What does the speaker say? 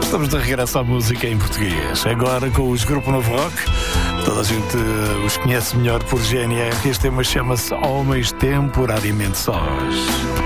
Estamos de regresso à música em português. Agora com os Grupo Novo Rock. Toda a gente os conhece melhor por GNR. Este tema chama-se Homens Temporariamente Sós.